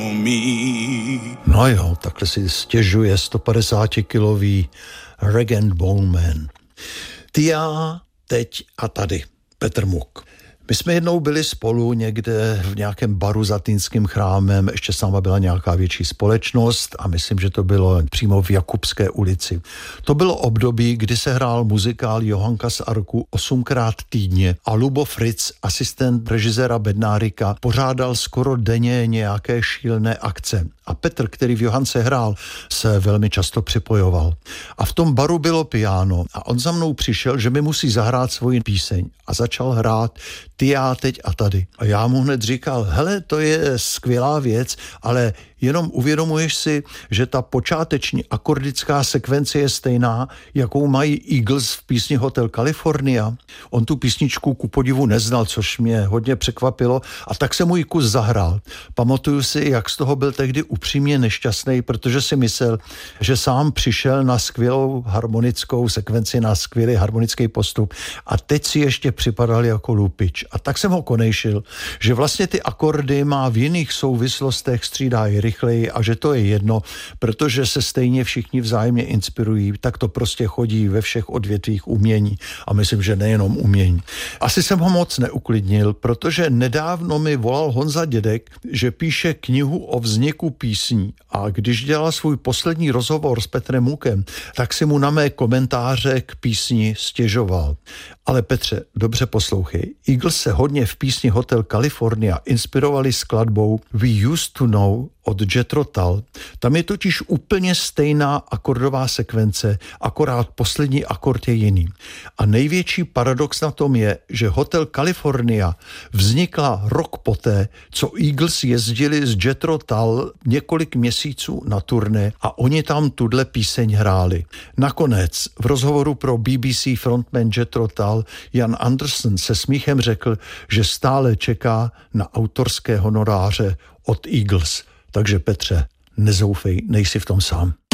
No jo, takhle si stěžuje 150-kilový Rag and Bone Man. Ty já, teď a tady. Petr Muk. My jsme jednou byli spolu někde v nějakém baru za Týnským chrámem, ještě sama byla nějaká větší společnost a myslím, že to bylo přímo v Jakubské ulici. To bylo období, kdy se hrál muzikál Johanka z Arku 8krát týdně a Lubo Fritz, asistent režiséra Bednárika, pořádal skoro denně nějaké šílené akce. A Petr, který v Johance hrál, se velmi často připojoval. A v tom baru bylo piano a on za mnou přišel, že mi musí zahrát svoji píseň a začal hrát Ty já, teď a tady. A já mu hned říkal, hele, to je skvělá věc, ale jenom uvědomuješ si, že ta počáteční akordická sekvence je stejná, jakou mají Eagles v písni Hotel California. On tu písničku ku podivu neznal, což mě hodně překvapilo a tak se můj kus zahrál. Pamatuju si, jak z toho byl tehdy upřímně nešťastný, protože si myslel, že sám přišel na skvělou harmonickou sekvenci, na skvělý harmonický postup a teď si ještě připadal jako lupič. A tak jsem ho konejšil, že vlastně ty akordy má v jiných souvislostech střídají rychleji a že to je jedno, protože se stejně všichni vzájemně inspirují, tak to prostě chodí ve všech odvětvích umění a myslím, že nejenom umění. Asi jsem ho moc neuklidnil, protože nedávno mi volal Honza Dědek, že píše knihu o vzniku písní a když dělal svůj poslední rozhovor s Petrem Mukem, tak si mu na mé komentáře k písni stěžoval. Ale Petře, dobře poslouchej. Eagles se hodně v písni Hotel California inspirovali skladbou We Used to Know od Jethro Tull. Tam je totiž úplně stejná akordová sekvence, akorát poslední akord je jiný. A největší paradox na tom je, že Hotel California vznikla rok poté, co Eagles jezdili s Jethro Tull několik měsíců na turné a oni tam tuhle píseň hráli. Nakonec v rozhovoru pro BBC frontman Jethro Tull Jan Anderson se smíchem řekl, že stále čeká na autorské honoráře od Eagles. Takže Petře, nezoufej, nejsi v tom sám.